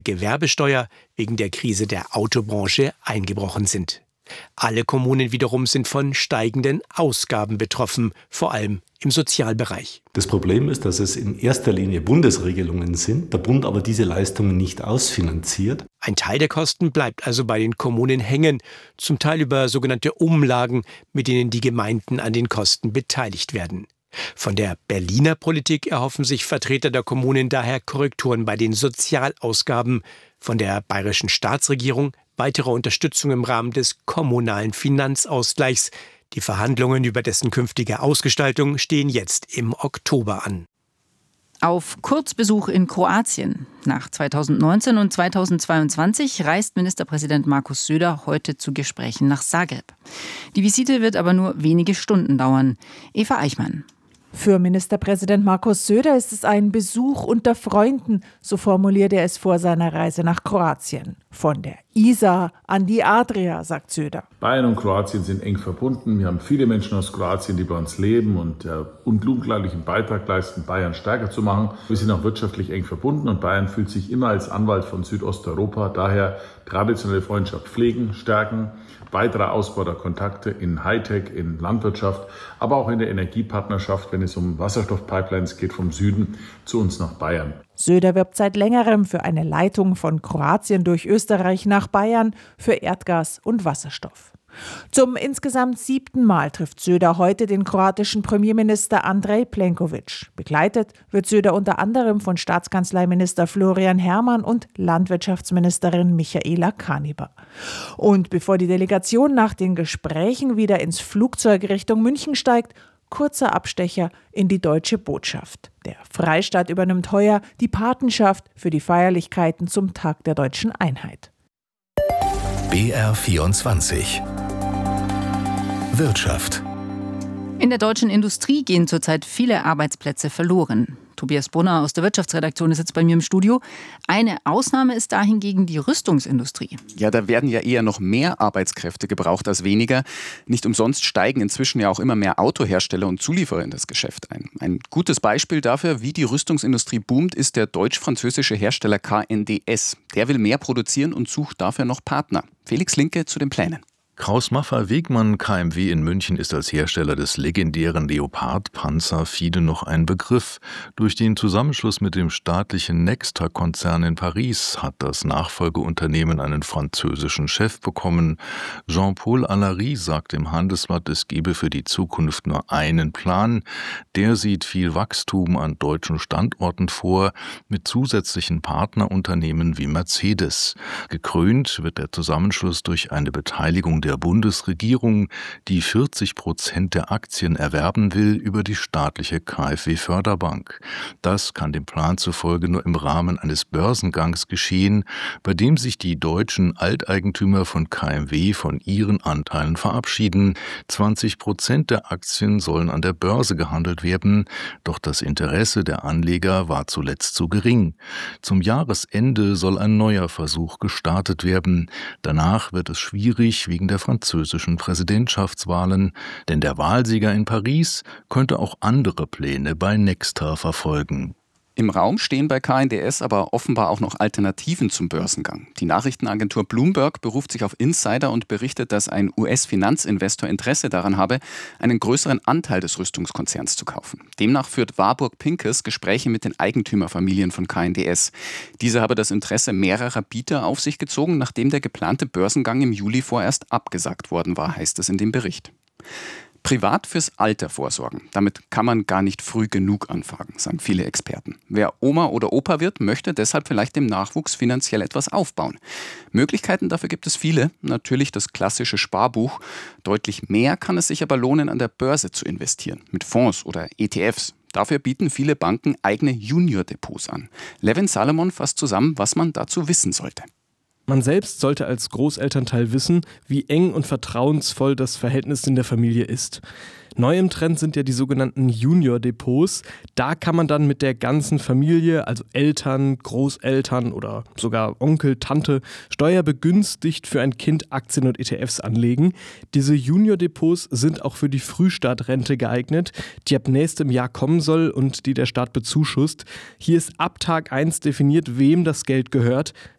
Gewerbesteuer wegen der Krise der Autobranche eingebrochen sind. Alle Kommunen wiederum sind von steigenden Ausgaben betroffen, vor allem im Sozialbereich. Das Problem ist, dass es in erster Linie Bundesregelungen sind, der Bund aber diese Leistungen nicht ausfinanziert. Ein Teil der Kosten bleibt also bei den Kommunen hängen, zum Teil über sogenannte Umlagen, mit denen die Gemeinden an den Kosten beteiligt werden. Von der Berliner Politik erhoffen sich Vertreter der Kommunen daher Korrekturen bei den Sozialausgaben, von der bayerischen Staatsregierung weitere Unterstützung im Rahmen des kommunalen Finanzausgleichs. Die Verhandlungen über dessen künftige Ausgestaltung stehen jetzt im Oktober an. Auf Kurzbesuch in Kroatien. Nach 2019 und 2022 reist Ministerpräsident Markus Söder heute zu Gesprächen nach Zagreb. Die Visite wird aber nur wenige Stunden dauern. Eva Eichmann. Für Ministerpräsident Markus Söder ist es ein Besuch unter Freunden, so formuliert er es vor seiner Reise nach Kroatien. Von der Isar an die Adria, sagt Söder. Bayern und Kroatien sind eng verbunden. Wir haben viele Menschen aus Kroatien, die bei uns leben und unglaublichen Beitrag leisten, Bayern stärker zu machen. Wir sind auch wirtschaftlich eng verbunden und Bayern fühlt sich immer als Anwalt von Südosteuropa. Daher traditionelle Freundschaft pflegen, stärken. Weiterer Ausbau der Kontakte in Hightech, in Landwirtschaft, aber auch in der Energiepartnerschaft, wenn es um Wasserstoffpipelines geht vom Süden zu uns nach Bayern. Söder wirbt seit längerem für eine Leitung von Kroatien durch Österreich nach Bayern für Erdgas und Wasserstoff. Zum insgesamt 7. Mal trifft Söder heute den kroatischen Premierminister Andrej Plenković. Begleitet wird Söder unter anderem von Staatskanzleiminister Florian Hermann und Landwirtschaftsministerin Michaela Kaniber. Und bevor die Delegation nach den Gesprächen wieder ins Flugzeug Richtung München steigt, kurzer Abstecher in die deutsche Botschaft. Der Freistaat übernimmt heuer die Patenschaft für die Feierlichkeiten zum Tag der deutschen Einheit. BR24 Wirtschaft. In der deutschen Industrie gehen zurzeit viele Arbeitsplätze verloren. Tobias Brunner aus der Wirtschaftsredaktion ist jetzt bei mir im Studio. Eine Ausnahme ist dahingegen die Rüstungsindustrie. Ja, da werden ja eher noch mehr Arbeitskräfte gebraucht als weniger. Nicht umsonst steigen inzwischen ja auch immer mehr Autohersteller und Zulieferer in das Geschäft ein. Ein gutes Beispiel dafür, wie die Rüstungsindustrie boomt, ist der deutsch-französische Hersteller KNDS. Der will mehr produzieren und sucht dafür noch Partner. Felix Linke zu den Plänen. Krauss-Maffei-Wegmann KMW in München ist als Hersteller des legendären Leopard-Panzer viele noch ein Begriff. Durch den Zusammenschluss mit dem staatlichen Nexter-Konzern in Paris hat das Nachfolgeunternehmen einen französischen Chef bekommen. Jean-Paul Allary sagt im Handelsblatt, es gebe für die Zukunft nur einen Plan. Der sieht viel Wachstum an deutschen Standorten vor, mit zusätzlichen Partnerunternehmen wie Mercedes. Gekrönt wird der Zusammenschluss durch eine Beteiligung der Bundesregierung, die 40% der Aktien erwerben will über die staatliche KfW-Förderbank. Das kann dem Plan zufolge nur im Rahmen eines Börsengangs geschehen, bei dem sich die deutschen Alteigentümer von KMW von ihren Anteilen verabschieden. 20% der Aktien sollen an der Börse gehandelt werden, doch das Interesse der Anleger war zuletzt zu gering. Zum Jahresende soll ein neuer Versuch gestartet werden. Danach wird es schwierig wegen der französischen Präsidentschaftswahlen, denn der Wahlsieger in Paris könnte auch andere Pläne bei Nexter verfolgen. Im Raum stehen bei KNDS aber offenbar auch noch Alternativen zum Börsengang. Die Nachrichtenagentur Bloomberg beruft sich auf Insider und berichtet, dass ein US-Finanzinvestor Interesse daran habe, einen größeren Anteil des Rüstungskonzerns zu kaufen. Demnach führt Warburg Pincus Gespräche mit den Eigentümerfamilien von KNDS. Diese habe das Interesse mehrerer Bieter auf sich gezogen, nachdem der geplante Börsengang im Juli vorerst abgesagt worden war, heißt es in dem Bericht. Privat fürs Alter vorsorgen. Damit kann man gar nicht früh genug anfangen, sagen viele Experten. Wer Oma oder Opa wird, möchte deshalb vielleicht dem Nachwuchs finanziell etwas aufbauen. Möglichkeiten dafür gibt es viele. Natürlich das klassische Sparbuch. Deutlich mehr kann es sich aber lohnen, an der Börse zu investieren. Mit Fonds oder ETFs. Dafür bieten viele Banken eigene Junior-Depots an. Levin Salomon fasst zusammen, was man dazu wissen sollte. Man selbst sollte als Großelternteil wissen, wie eng und vertrauensvoll das Verhältnis in der Familie ist. Neu im Trend sind ja die sogenannten Junior-Depots. Da kann man dann mit der ganzen Familie, also Eltern, Großeltern oder sogar Onkel, Tante, steuerbegünstigt für ein Kind Aktien und ETFs anlegen. Diese Junior-Depots sind auch für die Frühstartrente geeignet, die ab nächstem Jahr kommen soll und die der Staat bezuschusst. Hier ist ab Tag 1 definiert, wem das Geld gehört.